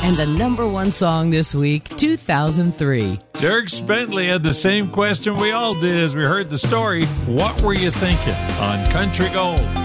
And the number one song this week, 2003. Dierks Bentley had the same question we all did as we heard the story. What were you thinking on Country Gold?